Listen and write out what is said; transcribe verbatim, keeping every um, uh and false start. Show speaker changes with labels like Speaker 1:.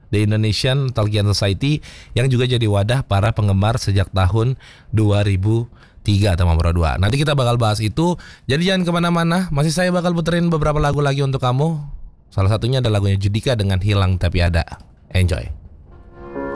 Speaker 1: The Indonesian Tolkien Society, yang juga jadi wadah para penggemar sejak tahun dua ribu tiga teman Bro dua. Nanti kita bakal bahas itu. Jadi jangan kemana-mana. Masih saya bakal puterin beberapa lagu lagi untuk kamu. Salah satunya ada lagunya Judika dengan Hilang Tapi Ada. Enjoy.